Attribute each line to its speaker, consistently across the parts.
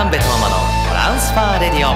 Speaker 1: 神戸斗真のトランスファーレディオ。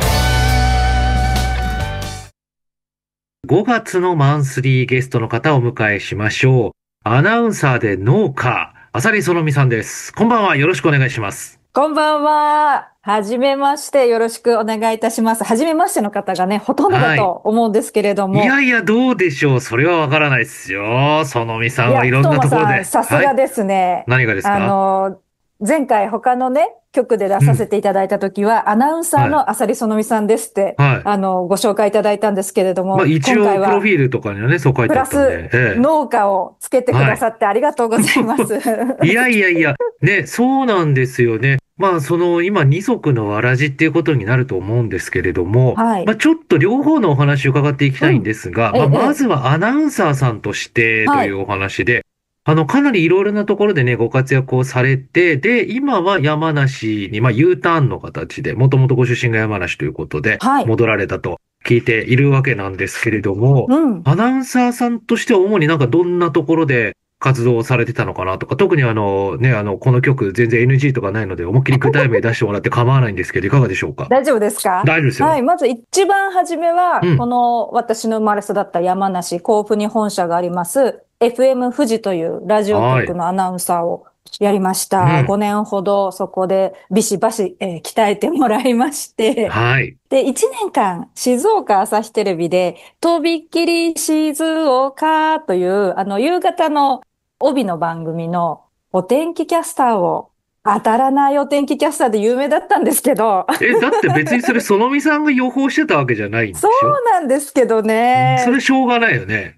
Speaker 2: 5月のマンスリーゲストの方をお迎えしましょう。アナウンサーで農家、浅利園美さんです。こんばんは。よろしくお願いします。
Speaker 3: こんばんは。はじめまして。よろしくお願いいたします。はじめましての方がね、ほとんどだと思うんですけれども。
Speaker 2: いやいや、どうでしょう。それはわからないですよ。園美さん
Speaker 3: いや、
Speaker 2: はいろんなところで。
Speaker 3: さすがですね。
Speaker 2: 何がですか？
Speaker 3: 前回他のね、局で出させていただいたときは、アナウンサーの浅利園美さんですって、
Speaker 2: はい。
Speaker 3: ご紹介いただいたんですけれども、
Speaker 2: 一応、
Speaker 3: 今回は
Speaker 2: プロフィールとかにはね、そう書い
Speaker 3: プラ
Speaker 2: てあったんで。
Speaker 3: ス農家をつけてくださってありがとうございます。
Speaker 2: いやいやいや、ね、そうなんですよね。今、二足のわらじっていうことになると思うんですけれども、
Speaker 3: はい。
Speaker 2: ちょっと両方のお話を伺っていきたいんですが、まず
Speaker 3: ええ、
Speaker 2: はアナウンサーさんとしてと
Speaker 3: はい。
Speaker 2: いうお話で、かなりいろいろなところでね、ご活躍をされて、で、今は山梨に、U ターンの形で、もともとご出身が山梨ということで、
Speaker 3: はい。
Speaker 2: 戻られたと聞いているわけなんですけれども、
Speaker 3: うん。
Speaker 2: アナウンサーさんとしては主になんかどんなところで活動をされてたのかなとか、特にこの曲全然 NG とかないので、思いっきり具体名出してもらって構わないんですけど、いかがでしょうか？
Speaker 3: 大丈夫ですか？
Speaker 2: 大丈夫ですよ。
Speaker 3: はい。まず一番初めは、こ
Speaker 2: うん。
Speaker 3: の私の生まれ育った山梨甲府に本社があります、FM 富士というラジオ
Speaker 2: はい。
Speaker 3: 局のアナウンサーをやりました。
Speaker 2: うん。
Speaker 3: 5年ほどそこでビシバシ、鍛えてもらいまして、
Speaker 2: はい。
Speaker 3: で、1年間静岡朝日テレビで、とびっきり静岡という、夕方の帯の番組のお天気キャスターを、当たらないお天気キャスターで有名だったんですけど、
Speaker 2: だって別にそれ、園美さんが予報してたわけじゃないん
Speaker 3: そう
Speaker 2: でしょ？
Speaker 3: なんですけどね。
Speaker 2: それしょうがないよね。